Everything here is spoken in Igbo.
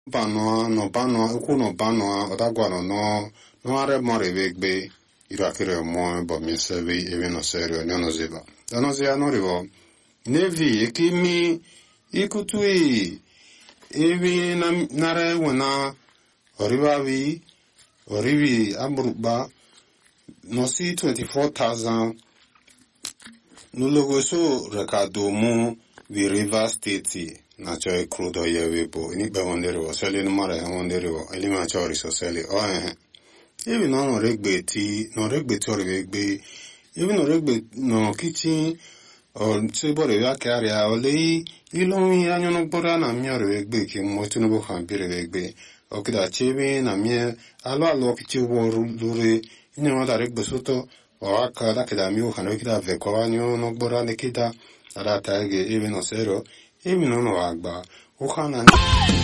Banoa no banoa ukuno banoa odagwano no are more vegbe irakire mo bo mi sevi e no serio no ziva no zia no rivo nevi ekimi ikutui evi nare wona orivi aburuba no si 24,000 no logo so recado mu vi River State na choy crudo yewepo ini be wondero sele no mara wondero elima chori so sele evi no regbe tori regbe evi no regbe no kitchen o sebore ya karia ole ilon ya nyono bora na mi regbe ki mo tunubo kan bi regbe o kida chebe na mi alo kiti wo lure ini no da regbe soto o aka da kida mi o kan kida ve ko anyo no bora ne kida ada tage evi no sero evi no agba o kana